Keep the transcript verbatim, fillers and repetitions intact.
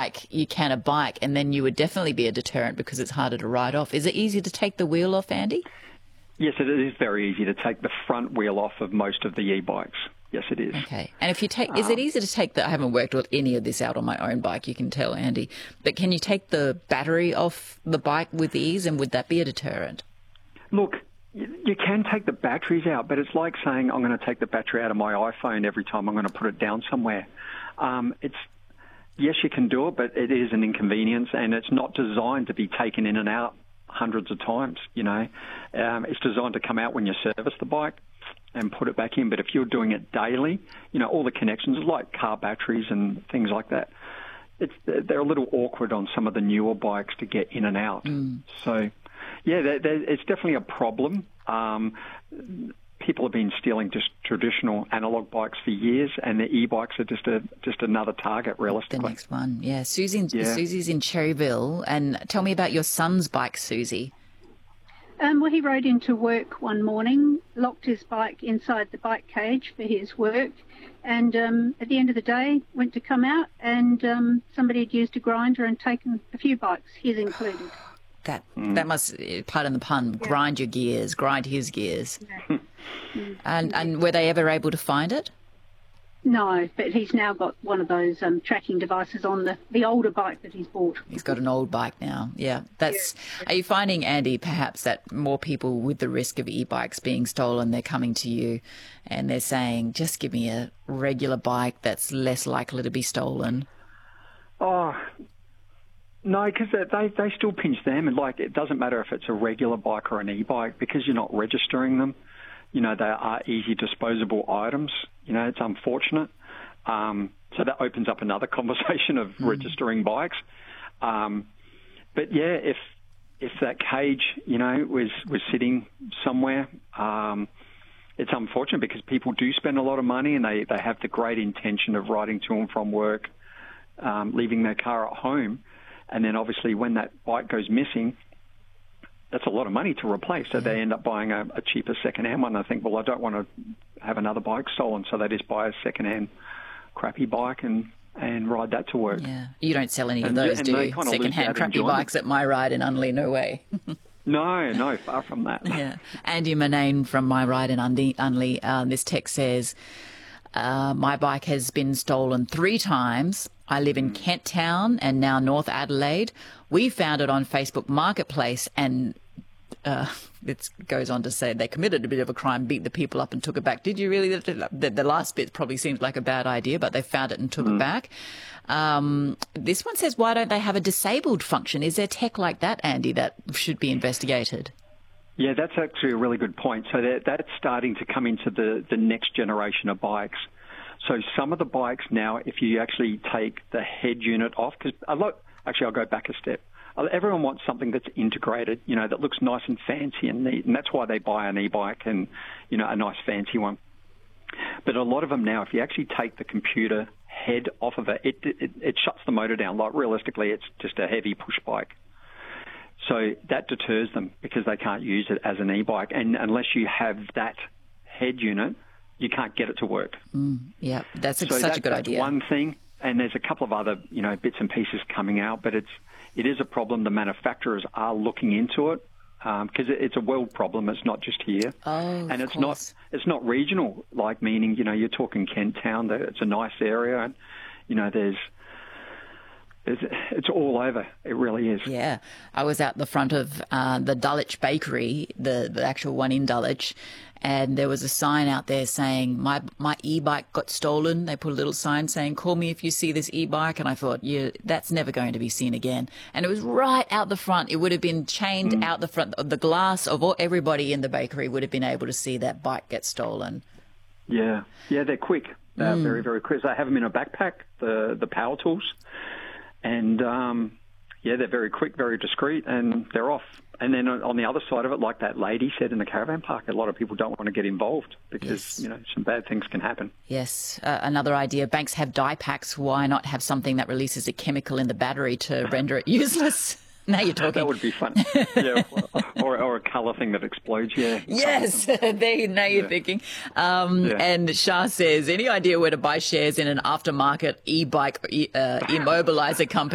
like you can a bike, and then you would definitely be a deterrent because it's harder to ride off. Is it easy to take the wheel off, Andy? Yes, it is very easy to take the front wheel off of most of the e-bikes. Yes, it is. Okay. And if you take, is it easy to take the, I haven't worked with any of this out on my own bike, you can tell, Andy, but can you take the battery off the bike with ease, and would that be a deterrent? Look, you can take the batteries out, but it's like saying I'm going to take the battery out of my iPhone every time I'm going to put it down somewhere. Um, it's yes, you can do it, but it is an inconvenience, and it's not designed to be taken in and out hundreds of times. You know, um, it's designed to come out when you service the bike and put it back in. But if you're doing it daily, you know, all the connections like car batteries and things like that, it's they're a little awkward on some of the newer bikes to get in and out. Mm. So, yeah, they're, they're, it's definitely a problem. Um, people have been stealing just traditional analog bikes for years, and the e-bikes are just a just another target, realistically. The next one, yeah. Susie, Yeah. Susie's in Cherryville, and tell me about your son's bike, Susie. Um, well, he rode into work one morning, locked his bike inside the bike cage for his work, and um, at the end of the day went to come out, and um, somebody had used a grinder and taken a few bikes, his included. That that must, pardon the pun, Yeah. grind your gears, grind his gears. Yeah. And and were they ever able to find it? No, but he's now got one of those um, tracking devices on the, the older bike that he's bought. He's got an old bike now. Yeah, that's. Are you finding, Andy, perhaps that more people with the risk of e-bikes being stolen, they're coming to you, and they're saying, "Just give me a regular bike that's less likely to be stolen." Oh, no, because they, they still pinch them. And, like, it doesn't matter if it's a regular bike or an e-bike, because you're not registering them. You know, they are easy disposable items. You know, it's unfortunate. Um, so that opens up another conversation of mm. registering bikes. Um, but, yeah, if if that cage, you know, was, was sitting somewhere, um, it's unfortunate because people do spend a lot of money, and they, they have the great intention of riding to and from work, um, leaving their car at home. And then obviously when that bike goes missing, that's a lot of money to replace. So they end up buying a, a cheaper second-hand one. I think, well, I don't want to have another bike stolen, so they just buy a second-hand crappy bike and, and ride that to work. Yeah, you don't sell any and, of those, and do you? Second-hand crappy bikes at My Ride in Unley, no way. No, no, far from that. Yeah. Andy Manane from My Ride in Unley, uh, this text says, uh, my bike has been stolen three times. I live in Kent Town and now North Adelaide. We found it on Facebook Marketplace, and uh, it goes on to say they committed a bit of a crime, beat the people up and took it back. Did you really? The, the last bit probably seems like a bad idea, but they found it and took mm. it back. Um, this one says, why don't they have a disabled function? Is there tech like that, Andy, that should be investigated? Yeah, that's actually a really good point. So that, that's starting to come into the, the next generation of bikes. So some of the bikes now, if you actually take the head unit off, because a lot, actually I'll go back a step. Everyone wants something that's integrated, you know, that looks nice and fancy and neat, and that's why they buy an e-bike and, you know, a nice fancy one. But a lot of them now, if you actually take the computer head off of it, it, it, it shuts the motor down. Like realistically, it's just a heavy push bike. So that deters them because they can't use it as an e-bike. And unless you have that head unit, you can't get it to work. Mm, yeah, that's a, so such that, a good that's idea. One thing, and there's a couple of other, you know, bits and pieces coming out, but it's it is a problem. The manufacturers are looking into it because um, it, it's a world problem. It's not just here, oh, and it's course. not it's not regional. Like meaning, you know, you're talking Kent Town. It's a nice area, and you know, there's. It's, it's all over. It really is. Yeah. I was out the front of uh, the Dulwich Bakery, the, the actual one in Dulwich, and there was a sign out there saying, my my e-bike got stolen. They put a little sign saying, call me if you see this e-bike. And I thought, yeah, that's never going to be seen again. And it was right out the front. It would have been chained mm. out the front. The glass of all, everybody in the bakery would have been able to see that bike get stolen. Yeah. Yeah, they're quick. They're mm. very, very quick. So I have them in a backpack, the, the power tools. And, um, yeah, they're very quick, very discreet, and they're off. And then on the other side of it, like that lady said in the caravan park, a lot of people don't want to get involved because, yes. you know, some bad things can happen. Yes. Uh, another idea, banks have dye packs. Why not have something that releases a chemical in the battery to render it useless? Now you're talking. That would be fun. Yeah, or, or a colour thing that explodes, yeah. Yes, there, now you're yeah. thinking. Um, yeah. And Shah says, any idea where to buy shares in an aftermarket e-bike uh, immobiliser company?